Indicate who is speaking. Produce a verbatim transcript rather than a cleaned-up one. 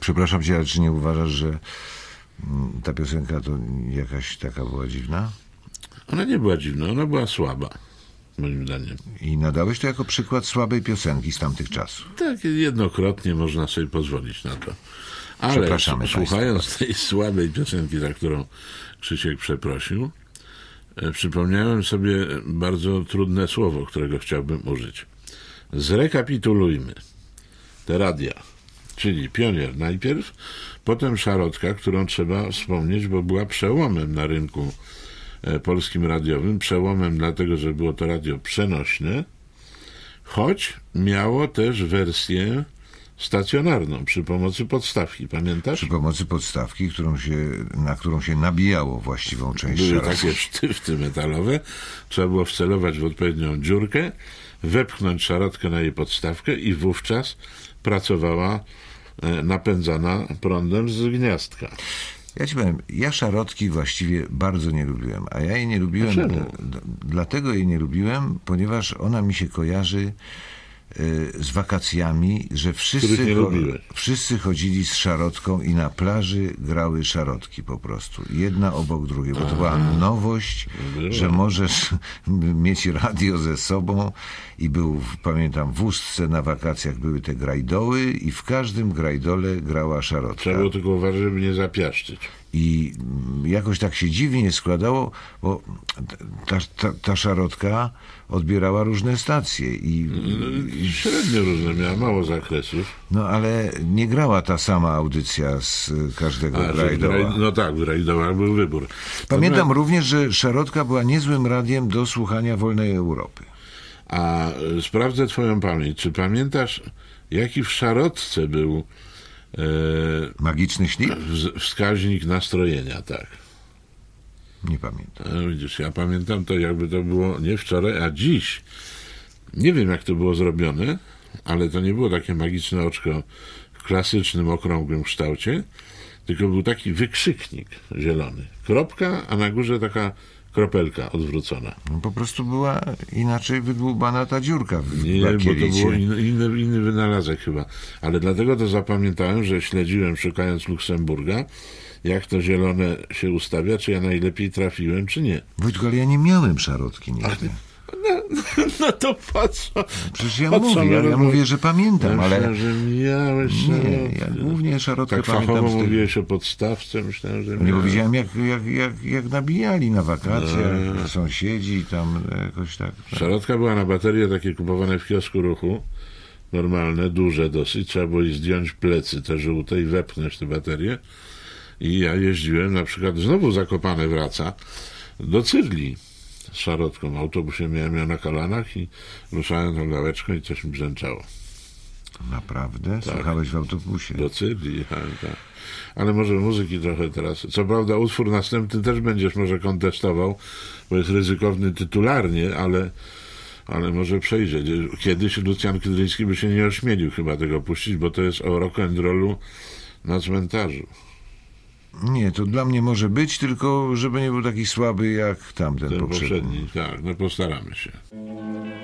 Speaker 1: Przepraszam cię, ale czy nie uważasz, że ta piosenka to jakaś taka była dziwna?
Speaker 2: Ona nie była dziwna, ona była słaba, moim zdaniem.
Speaker 1: I nadałeś to jako przykład słabej piosenki z tamtych czasów.
Speaker 2: Tak, jednokrotnie można sobie pozwolić na to. Ale
Speaker 1: Przepraszamy
Speaker 2: słuchając
Speaker 1: państwa.
Speaker 2: tej słabej piosenki, za którą Krzysiek przeprosił, e, przypomniałem sobie bardzo trudne słowo, którego chciałbym użyć. Zrekapitulujmy. Te radia, czyli Pionier najpierw, potem Szarotka, którą trzeba wspomnieć, bo była przełomem na rynku e, polskim radiowym, przełomem dlatego, że było to radio przenośne, choć miało też wersję stacjonarną przy pomocy podstawki, pamiętasz?
Speaker 1: Przy pomocy podstawki, którą się, na którą się nabijało właściwą część
Speaker 2: Były
Speaker 1: szarotki.
Speaker 2: takie sztyfty metalowe, trzeba było wcelować w odpowiednią dziurkę, wepchnąć szarotkę na jej podstawkę i wówczas pracowała e, napędzana prądem z gniazdka.
Speaker 1: Ja ci powiem, ja szarotki właściwie bardzo nie lubiłem, a ja jej nie lubiłem,
Speaker 2: Dlaczego?
Speaker 1: d- d- dlatego jej nie lubiłem, ponieważ ona mi się kojarzy y, z wakacjami, że wszyscy,
Speaker 2: Których nie
Speaker 1: cho-
Speaker 2: lubiłeś.
Speaker 1: wszyscy chodzili z szarotką i na plaży grały szarotki po prostu. Jedna obok drugiej, bo to była nowość,
Speaker 2: Była.
Speaker 1: że możesz mieć radio ze sobą i był, w- pamiętam, w Ustce na wakacjach były te grajdoły i w każdym grajdole grała szarotka.
Speaker 2: Trzeba było tylko uważać, żeby nie zapiaszczyć.
Speaker 1: I mm, jakoś tak się dziwnie składało, bo ta, ta, ta szarotka odbierała różne stacje i, i
Speaker 2: Średnio różne, miała mało zakresów.
Speaker 1: no ale nie grała ta sama audycja z każdego
Speaker 2: A, że w
Speaker 1: grajdoła.
Speaker 2: graj- no tak, w grajdołach był wybór.
Speaker 1: Pamiętam
Speaker 2: Natomiast-
Speaker 1: również, że szarotka była niezłym radiem do słuchania Wolnej Europy.
Speaker 2: A e, sprawdzę twoją pamięć. Czy pamiętasz, jaki w szarotce był e,
Speaker 1: Magiczny śliw?
Speaker 2: wz- wskaźnik nastrojenia, tak?
Speaker 1: Nie pamiętam.
Speaker 2: E, widzisz, ja pamiętam to, jakby to było nie wczoraj, a dziś. Nie wiem, jak to było zrobione, ale to nie było takie magiczne oczko w klasycznym, okrągłym kształcie, tylko był taki wykrzyknik zielony. Kropka, a na górze taka kropelka odwrócona.
Speaker 1: No, po prostu była inaczej wydłubana ta dziurka w
Speaker 2: Nie, bo to
Speaker 1: bakielicie.
Speaker 2: był inny, inny, inny wynalazek chyba. Ale dlatego to zapamiętałem, że śledziłem, szukając Luksemburga, jak to zielone się ustawia, czy ja najlepiej trafiłem, czy nie.
Speaker 1: Wojtku, ale ja nie miałem szarotki nigdy.
Speaker 2: No to po co?
Speaker 1: Przecież ja
Speaker 2: po co
Speaker 1: mówię,
Speaker 2: my
Speaker 1: ja, ja
Speaker 2: rozmawiamy?
Speaker 1: mówię, że pamiętam,
Speaker 2: Ja
Speaker 1: ale
Speaker 2: myślałem, że miałeś
Speaker 1: nie,
Speaker 2: szarotkę.
Speaker 1: ja głównie szarotkę
Speaker 2: Tak
Speaker 1: pamiętam
Speaker 2: fachowo
Speaker 1: z tego.
Speaker 2: mówiłeś o podstawce, myślałem, że
Speaker 1: Nie, bo
Speaker 2: miałem.
Speaker 1: widziałem, jak, jak, jak, jak nabijali na wakacjach,
Speaker 2: No.
Speaker 1: sąsiedzi tam jakoś tak. tak.
Speaker 2: Szarotka była na baterie takie kupowane w kiosku ruchu, normalne, duże dosyć, trzeba było jej zdjąć plecy, te żółte i wepchnąć te baterie. I ja jeździłem, na przykład znowu Zakopane wraca, do Cyrli z szarotką. W autobusie miałem ją na kolanach i ruszałem tą gałeczką i coś mi brzęczało.
Speaker 1: Naprawdę? Słuchałeś w autobusie?
Speaker 2: Do Cyrli jechałem, tak. Ale może muzyki trochę teraz. Co prawda utwór następny też będziesz może kontestował, bo jest ryzykowny tytularnie, ale, ale może przejdzie. Kiedyś Lucjan Kydryński by się nie ośmielił chyba tego puścić, bo to jest o rock'n'rollu na cmentarzu.
Speaker 1: Nie, to dla mnie może być, tylko żeby nie był taki słaby jak tamten
Speaker 2: Ten
Speaker 1: poprzedni.
Speaker 2: poprzedni, tak, no postaramy się.